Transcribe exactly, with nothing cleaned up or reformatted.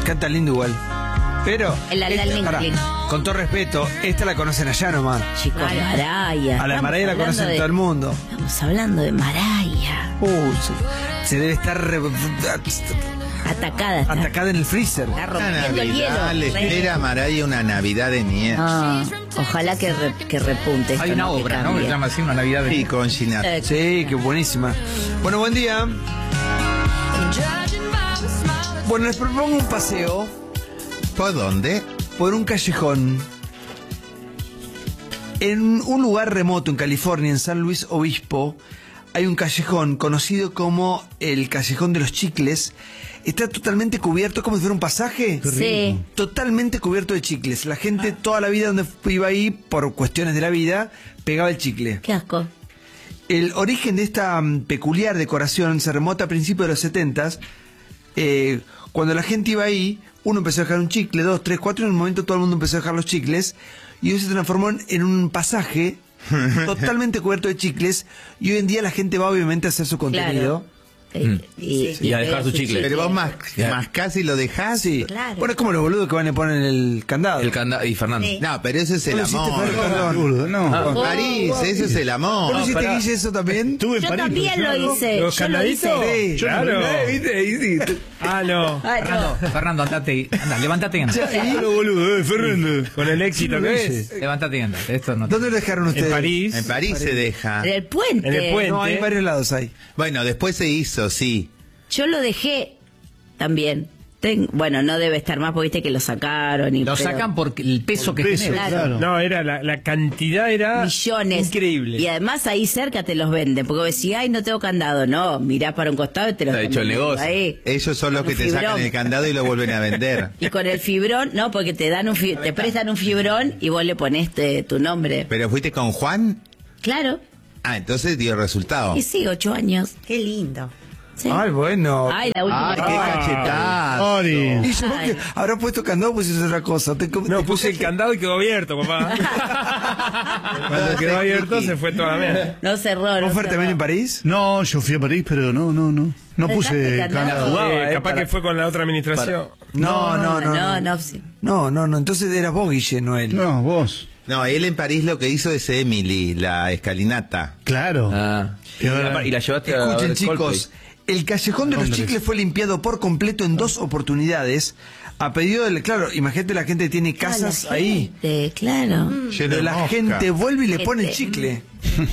Canta lindo igual. Pero, El Aldal esta- pará, Minklin. con todo respeto, esta la conocen allá nomás. Chicos, Maraya. A la Estamos Maraya la hablando conocen de- todo el mundo. Estamos hablando de Maraya. Uh, se, se debe estar re- Atacada está. atacada en el freezer. Está Una rompiendo el hielo. Navidad, le Re- espera a Maraya una Navidad de nieve. Ah, ojalá que, re- que repunte. Hay esto, una no, que obra, ¿no? Que cambie. se llama así, una Navidad de... Y con Ginat. Eh, Sí, qué buenísima. Bueno, buen día. Bueno, les propongo un paseo ¿Por dónde? por un callejón en un lugar remoto en California, en San Luis Obispo. Hay un callejón conocido como el Callejón de los Chicles. Está totalmente cubierto, como si fuera un pasaje. Sí. Totalmente cubierto de chicles. La gente toda la vida donde iba ahí, por cuestiones de la vida, pegaba el chicle. Qué asco. El origen de esta mm, peculiar decoración se remonta a principios de los setentas. Eh, cuando la gente iba ahí, uno empezó a dejar un chicle, dos, tres, cuatro, y en un momento todo el mundo empezó a dejar los chicles, y hoy se transformó en, en un pasaje totalmente cubierto de chicles, y hoy en día la gente va obviamente a hacer su contenido. Eh, y, Y a dejar su chicle. Pero vos más, más casi lo dejás. Sí. Claro. Bueno, es como los boludos que van y ponen el candado. El candado y Fernando. Sí. No, pero eso es el ¿Vos lo hiciste, amor. Fer? Perdón. No. Oh, París, eso es el ¿Vos lo amor. hiciste, pará. Guille, eso también? Estuve en Yo París, también pero lo yo no- hice. ¿Los Yo lo hice. candaditos? Sí. Claro. Eh, ¿viste? Ahí sí. Ah, no. Ay, no. Fernando, Fernando, andate y anda, levantate y anda. Claro, boludo, eh, Fernando. Con el éxito Sí, que lo es. hice. Levantate y anda. Esto no te... ¿Dónde lo dejaron ustedes? En París. En París se deja. En el puente. En el puente. No, hay varios lados ahí. Bueno, después se hizo, sí. Yo lo dejé también. Ten- bueno, no debe estar más porque viste que lo sacaron. Y Lo pero- sacan por el peso que Peso, genera. Claro. No, era la, la cantidad era millones. increíble. Y además ahí cerca te los venden. Porque vos decís, ay, no tengo candado. No, mirás para un costado y te los Está hecho el venden negocio. ahí. Ellos son los Con que te fibrón. sacan el candado y lo vuelven a vender. Y con el fibrón, no, porque te dan un fi- te prestan un fibrón y vos le pones eh, tu nombre. ¿Pero fuiste con Juan? Claro. Ah, entonces dio resultado. Y sí, ocho años. Qué lindo. Sí. Ay, bueno. Ay, la última. Ah, qué Ah. cachetazo. Ori. Y yo Ay. que habrá puesto candado, pues es otra cosa. Te, No, te- puse el candado y quedó abierto, papá. Cuando quedó abierto se fue toda la mierda. No cerró. No ¿Vos, Fer, cerró. también en París? No, yo fui a París, pero no, no, no. No Dejaste puse candado. candado. Jugaba, eh, capaz para- que fue con la otra administración. No, no, no. No, no, sí. No, no, no. Entonces eras vos, Guille, no él. No, vos. No, él en París lo que hizo es Emily, la escalinata. Claro. Ah. Y ahora- Y la llevaste a Escuchen, ver chicos, Coldplay. el Callejón de los Londres. Chicles fue limpiado por completo en dos oportunidades. A pedido del. Claro, imagínate la gente tiene casas Ah, la ahí. gente, claro. Lleno Pero de la mosca. gente vuelve y le pone el Gente. chicle.